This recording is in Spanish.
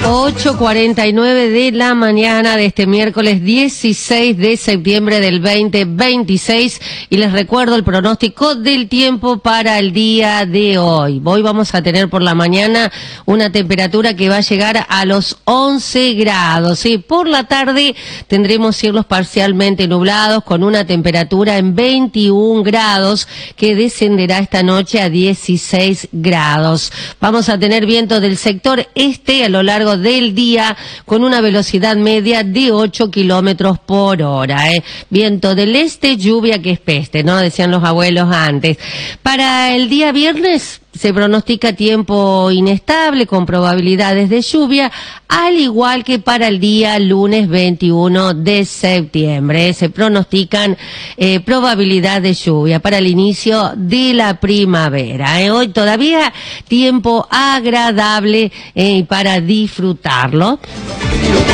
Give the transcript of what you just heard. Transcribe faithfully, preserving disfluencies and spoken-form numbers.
ocho cuarenta y nueve de la mañana de este miércoles dieciséis de septiembre del veinte veintiséis, y les recuerdo el pronóstico del tiempo para el día de hoy. Hoy vamos a tener por la mañana una temperatura que va a llegar a los once grados, ¿sí? Por la tarde tendremos cielos parcialmente nublados con una temperatura en veintiún grados que descenderá esta noche a dieciséis grados. Vamos a tener viento del sector este a lo largo del día con una velocidad media de ocho kilómetros por hora. ¿eh? Viento del este, lluvia que es peste, ¿no? Decían los abuelos antes. Para el día viernes se pronostica tiempo inestable con probabilidades de lluvia, al igual que para el día lunes veintiuno de septiembre. Se pronostican eh, probabilidad de lluvia para el inicio de la primavera. ¿eh? Hoy todavía tiempo agradable eh, para disfrutarlo.